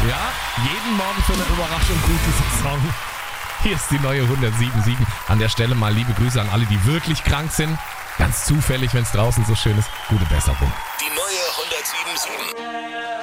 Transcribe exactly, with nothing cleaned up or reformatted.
Ja, jeden Morgen für eine Überraschung gut, dieser Song. Hier ist die neue hundertsieben Komma sieben. An der Stelle mal liebe Grüße an alle, die wirklich krank sind. Ganz zufällig, wenn es draußen so schön ist. Gute Besserung. Die neue hundertsieben Komma sieben.